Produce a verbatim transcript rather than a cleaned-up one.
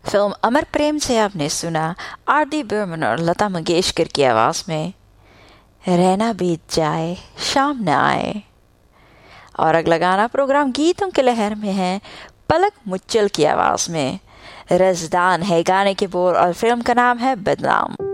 Film अमर प्रेम से आपने सुना आर डी बर्मन और लता मंगेशकर की आवाज़ में रहना बीत जाए शाम न आए। और अगला गाना प्रोग्राम गीतों के लहर में है पलक मुच्चल की आवाज़ में। रज़दान है गाने के बोल और फिल्म का नाम है बदनाम।